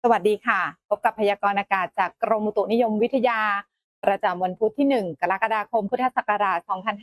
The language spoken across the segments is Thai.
สวัสดีค่ะพบกับพยากรณ์อากาศจากกรมอุตุนิยมวิทยาประจำวันพุธที่1กรกฎาคมพุทธศักราช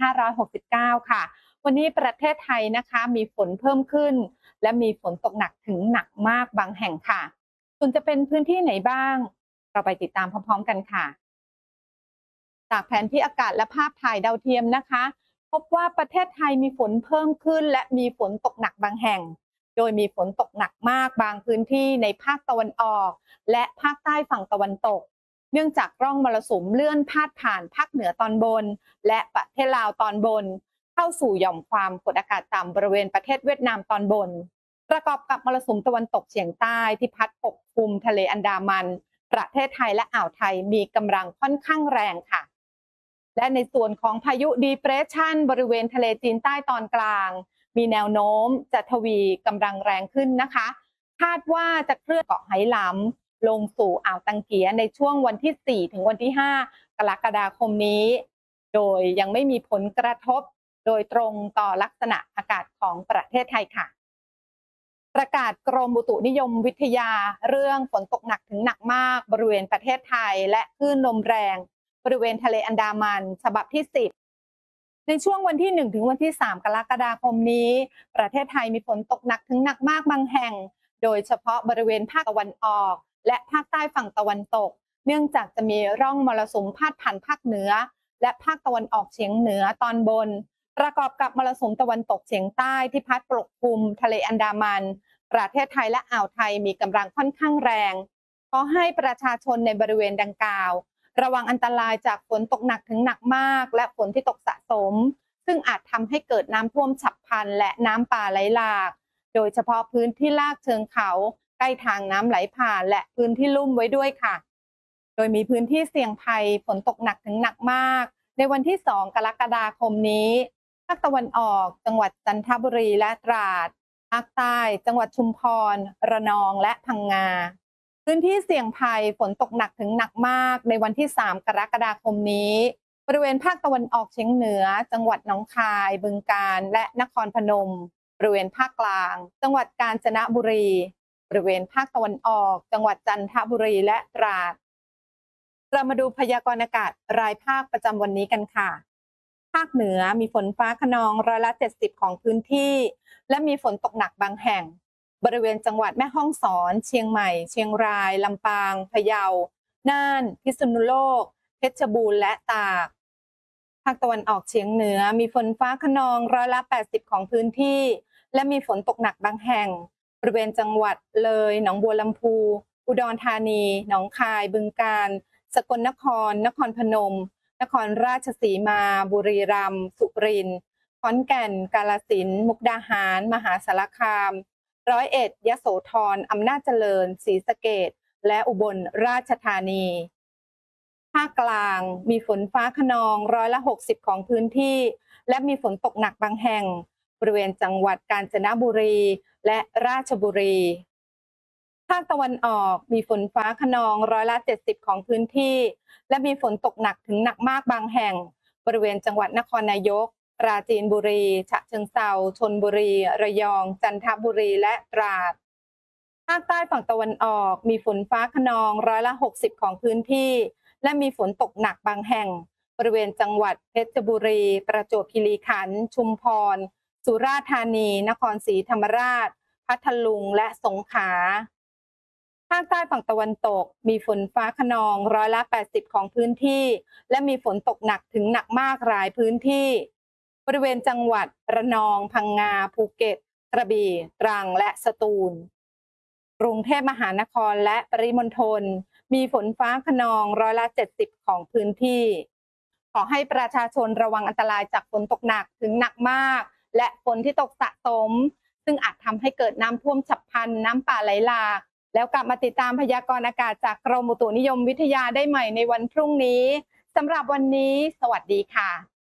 2569ค่ะวันนี้ประเทศไทยนะคะมีฝนเพิ่มขึ้นและมีฝนตกหนักถึงหนักมากบางแห่งค่ะส่วนจะเป็นพื้นที่ไหนบ้างเราไปติดตามพร้อมๆกันค่ะจากแผนที่อากาศและภาพถ่ายดาวเทียมนะคะพบว่าประเทศไทยมีฝนเพิ่มขึ้นและมีฝนตกหนักบางแห่ง โดยมีฝนตกหนักมากบางพื้นที่ในภาคตะวันออกและภาคใต้ฝั่งตะวันตกเนื่องจากร่องมรสุมเลื่อนพาดผ่านภาคเหนือตอนบนและประเทศลาวตอนบนเข้าสู่หย่อมความกดอากาศต่ำบริเวณประเทศเวียดนามตอนบนประกอบกับมรสุมตะวันตกเฉียงใต้ที่พัดปกคลุมทะเลอันดามันประเทศไทยและอ่าวไทยมีกำลังค่อนข้างแรงค่ะและในส่วนของพายุดีเพรสชันบริเวณทะเลจีนใต้ตอนกลาง มีแนวโน้มจะทวีกำลังแรงขึ้นนะคะคาดว่าจะเคลื่อนเกาะไหหลำลงสู่อ่าวตังเกียในช่วงวันที่4ถึงวันที่5กรกฎาคมนี้โดยยังไม่มีผลกระทบโดยตรงต่อลักษณะอากาศของประเทศไทยค่ะประกาศกรมอุตุนิยมวิทยาเรื่องฝนตกหนักถึงหนักมากบริเวณประเทศไทยและคลื่นลมแรงบริเวณทะเลอันดามันฉบับที่10ในช่วงวันที่1ถึงวันที่3กรกฎาคมนี้ประเทศไทยมีฝนตกหนักถึงหนักมากบางแห่งโดยเฉพาะบริเวณภาคตะวันออกและภาคใต้ฝั่งตะวันตกเนื่องจากจะมีร่องมรสุมพาดผ่านภาคเหนือและภาคตะวันออกเฉียงเหนือตอนบนประกอบกับมรสุมตะวันตกเฉียงใต้ที่พัดปกคลุมทะเลอันดามันประเทศไทยและอ่าวไทยมีกำลังค่อนข้างแรงขอให้ประชาชนในบริเวณดังกล่าวระวังอันตรายจากฝนตกหนักถึงหนักมากและฝนที่ตกสะสมซึ่งอาจทำให้เกิดน้ำท่วมฉับพลันและน้ำป่าไหลหลากโดยเฉพาะพื้นที่ลาดเชิงเขาใกล้ทางน้ำไหลผ่านและพื้นที่ลุ่มไว้ด้วยค่ะโดยมีพื้นที่เสี่ยงภัยฝนตกหนักถึงหนักมากในวันที่2กรกฎาคมนี้ภาคตะวันออกจังหวัดจันทบุรีและตราดภาคใต้จังหวัดชุมพรระนองและพังงาพื้นที่เสี่ยงภัยฝนตกหนักถึงหนักมากในวันที่3กรกฎาคมนี้บริเวณภาคตะวันออกเฉียงเหนือจังหวัดหนองคายบึงกาฬและนครพนมบริเวณภาคกลางจังหวัดกาญจนบุรีบริเวณภาคตะวันออกจังหวัดจันทบุรีและตราดเรามาดูพยากรณ์อากาศรายภาคประจำวันนี้กันค่ะภาคเหนือมีฝนฟ้าคะนอง70%ของพื้นที่และมีฝนตกหนักบางแห่งบริเวณจังหวัดแม่ฮ่องสอนเชียงใหม่เชียงรายลำปางพะเยาน่านพิษณุโลกเพชรบูรณ์และตากภาคตะวันออกเฉียงเหนือมีฝนฟ้าคะนอง80%ของพื้นที่และมีฝนตกหนักบางแห่งบริเวณจังหวัดเลยหนองบัวลำพูอุดรธานีหนองคายบึงกาฬสกลนครนครพนมนครราชสีมาบุรีรัมย์สุรินทร์ขอนแก่นกาฬสินธุ์มุกดาหารมหาสารคาม101ยโสธรอำนาจเจริญศรีสะเกษและอุบลราชธานีภาคกลางมีฝนฟ้าคะนอง60%ของพื้นที่และมีฝนตกหนักบางแห่งบริเวณจังหวัดกาญจนบุรีและราชบุรีภาคตะวันออกมีฝนฟ้าคะนอง70%ของพื้นที่และมีฝนตกหนักถึงหนักมากบางแห่งบริเวณจังหวัดนครนายกปราจีนบุรีฉะเชิงเทราชลบุรีระยองจันทบุรีและตราดภาคใต้ฝั่งตะวันออกมีฝนฟ้าคะนอง60%ของพื้นที่และมีฝนตกหนักบางแห่งบริเวณจังหวัดเพชรบุรีประจวบคีรีขันธ์ชุมพรสุราษฎร์ธานีนครศรีธรรมราชพัทลุงและสงขลาภาคใต้ฝั่งตะวันตกมีฝนฟ้าคะนอง80%ของพื้นที่และมีฝนตกหนักถึงหนักมากหลายพื้นที่บริเวณจังหวัดระนองพังงาภูเก็ตกระบี่ตรังและสตูลกรุงเทพมหานครและปริมณฑลมีฝนฟ้าคะนอง70%ของพื้นที่ขอให้ประชาชนระวังอันตรายจากฝนตกหนักถึงหนักมากและฝนที่ตกสะสมซึ่งอาจทำให้เกิดน้ำท่วมฉับพลันน้ำป่าไหลหลากแล้วกลับมาติดตามพยากรณ์อากาศจากกรมอุตุนิยมวิทยาได้ใหม่ในวันพรุ่งนี้สำหรับวันนี้สวัสดีค่ะ